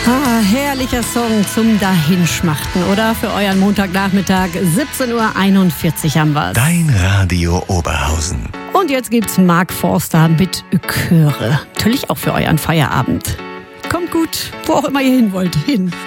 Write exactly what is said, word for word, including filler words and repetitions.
Ah, herrlicher Song zum Dahinschmachten, oder? Für euren Montagnachmittag, siebzehn Uhr einundvierzig haben wir's. Dein Radio Oberhausen. Und jetzt gibt's Mark Forster mit Chöre. Natürlich auch für euren Feierabend. Kommt gut, wo auch immer ihr hin wollt, hin.